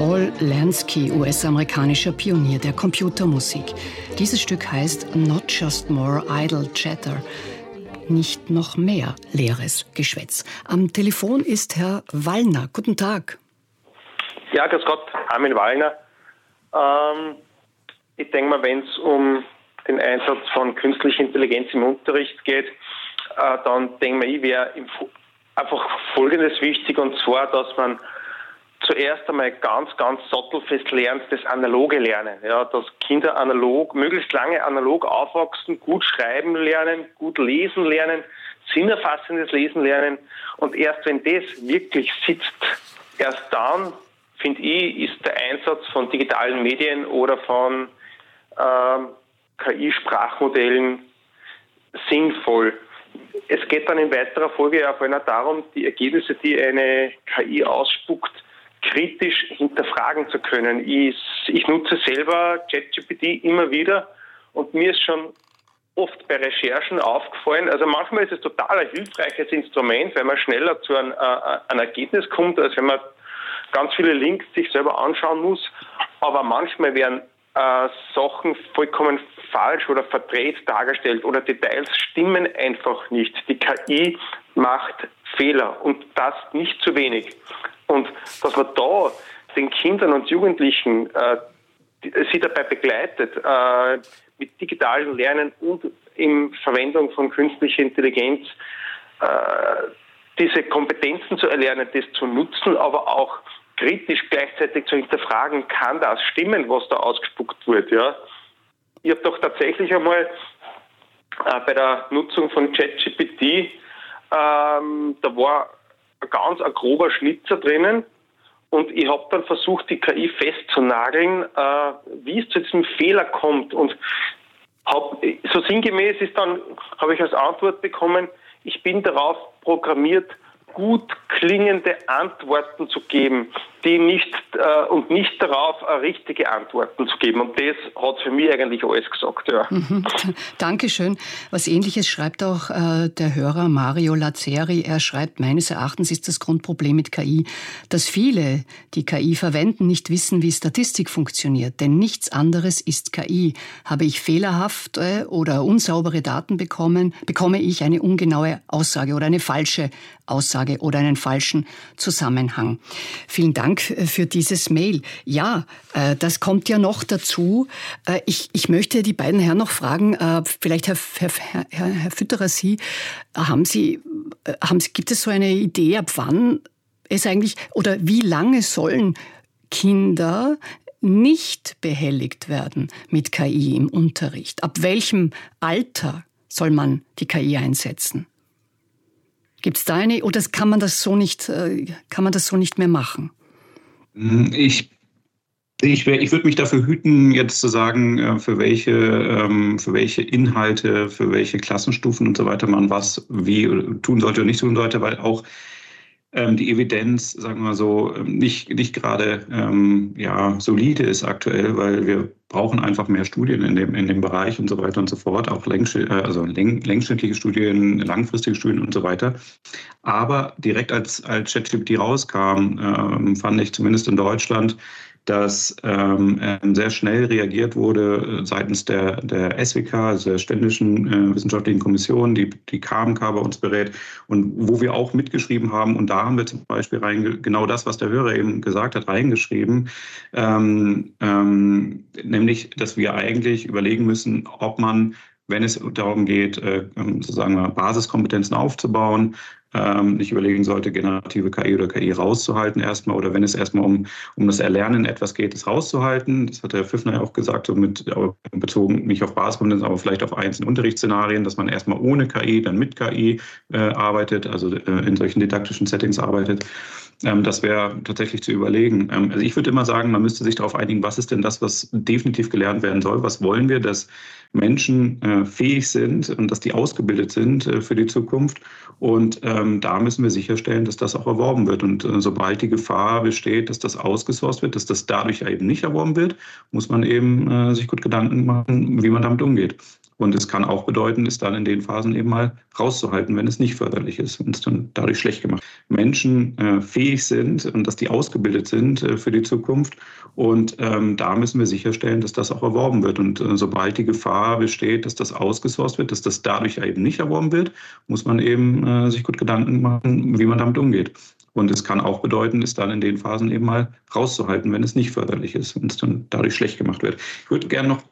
Paul Lansky, US-amerikanischer Pionier der Computermusik. Dieses Stück heißt Not Just More Idle Chatter. Nicht noch mehr leeres Geschwätz. Am Telefon ist Herr Wallner. Guten Tag. Ja, grüß Gott, Armin Wallner. Ich denke mal, wenn es um den Einsatz von künstlicher Intelligenz im Unterricht geht, dann denke ich, wäre einfach Folgendes wichtig, und zwar, dass man zuerst einmal ganz sattelfest lernt, das analoge Lernen. Ja, dass Kinder möglichst lange analog aufwachsen, gut schreiben lernen, gut lesen lernen, sinnerfassendes Lesen lernen. Und erst wenn das wirklich sitzt, erst dann, finde ich, ist der Einsatz von digitalen Medien oder von KI-Sprachmodellen sinnvoll. Es geht dann in weiterer Folge auch darum, die Ergebnisse, die eine KI ausspuckt, kritisch hinterfragen zu können. Ich nutze selber ChatGPT immer wieder, und mir ist schon oft bei Recherchen aufgefallen, also manchmal ist es total ein hilfreiches Instrument, weil man schneller zu einem Ergebnis kommt, als wenn man ganz viele Links sich selber anschauen muss, aber manchmal werden Sachen vollkommen falsch oder verdreht dargestellt oder Details stimmen einfach nicht. Die KI macht Fehler, und das nicht zu wenig. Und dass man da den Kindern und Jugendlichen sie dabei begleitet, mit digitalem Lernen und in Verwendung von künstlicher Intelligenz diese Kompetenzen zu erlernen, das zu nutzen, aber auch kritisch gleichzeitig zu hinterfragen, kann das stimmen, was da ausgespuckt wird. Ja? Ich habe doch tatsächlich einmal bei der Nutzung von ChatGPT, da war ein grober Schnitzer drinnen, und ich habe dann versucht, die KI festzunageln, wie es zu diesem Fehler kommt, und so sinngemäß habe ich als Antwort bekommen, ich bin darauf programmiert, gut klingende Antworten zu geben, die nicht darauf richtige Antworten zu geben. Und das hat für mich eigentlich alles gesagt. Ja. Dankeschön. Was Ähnliches schreibt auch der Hörer Mario Lazzeri. Er schreibt, meines Erachtens ist das Grundproblem mit KI, dass viele, die KI verwenden, nicht wissen, wie Statistik funktioniert. Denn nichts anderes ist KI. Habe ich fehlerhafte oder unsaubere Daten bekomme ich eine ungenaue Aussage oder eine falsche Aussage oder einen falschen Zusammenhang. Vielen Dank für dieses Mail. Ja, das kommt ja noch dazu. Ich möchte die beiden Herren noch fragen, vielleicht Herr Fütterer, gibt es so eine Idee, ab wann es eigentlich, oder wie lange sollen Kinder nicht behelligt werden mit KI im Unterricht? Ab welchem Alter soll man die KI einsetzen? Gibt es da eine, oder kann man das so nicht mehr machen? Ich würde mich dafür hüten, jetzt zu sagen, für welche Inhalte, für welche Klassenstufen und so weiter man was wie tun sollte oder nicht tun sollte, weil auch die Evidenz, sagen wir mal so, nicht gerade solide ist aktuell, weil wir brauchen einfach mehr Studien in dem Bereich und so weiter und so fort, auch längsschnittliche Studien, langfristige Studien und so weiter. Aber direkt als ChatGPT rauskam, fand ich zumindest in Deutschland, dass sehr schnell reagiert wurde seitens der SWK, also der Ständischen Wissenschaftlichen Kommission, die KMK bei uns berät, und wo wir auch mitgeschrieben haben. Und da haben wir zum Beispiel genau das, was der Hörer eben gesagt hat, reingeschrieben, nämlich, dass wir eigentlich überlegen müssen, ob man, wenn es darum geht, sozusagen Basiskompetenzen aufzubauen, nicht überlegen sollte, generative KI oder KI rauszuhalten erstmal, oder wenn es erstmal um das Erlernen etwas geht, es rauszuhalten. Das hat Herr Pfiffner ja auch gesagt, so bezogen nicht auf Basiskompetenzen, aber vielleicht auf einzelne Unterrichtsszenarien, dass man erstmal ohne KI, dann mit KI arbeitet, also in solchen didaktischen Settings arbeitet. Das wäre tatsächlich zu überlegen. Also ich würde immer sagen, man müsste sich darauf einigen, was ist denn das, was definitiv gelernt werden soll? Was wollen wir, dass Menschen fähig sind und dass die ausgebildet sind für die Zukunft? Und da müssen wir sicherstellen, dass das auch erworben wird. Und sobald die Gefahr besteht, dass das ausgesourced wird, dass das dadurch eben nicht erworben wird, muss man eben sich gut Gedanken machen, wie man damit umgeht. Und es kann auch bedeuten, es dann in den Phasen eben mal rauszuhalten, wenn es nicht förderlich ist und es dann dadurch schlecht gemacht. Menschen fähig sind und dass die ausgebildet sind für die Zukunft. Und da müssen wir sicherstellen, dass das auch erworben wird. Und sobald die Gefahr besteht, dass das ausgesourced wird, dass das dadurch eben nicht erworben wird, muss man eben sich gut Gedanken machen, wie man damit umgeht. Und es kann auch bedeuten, es dann in den Phasen eben mal rauszuhalten, wenn es nicht förderlich ist und es dann dadurch schlecht gemacht wird. Ich würde gerne noch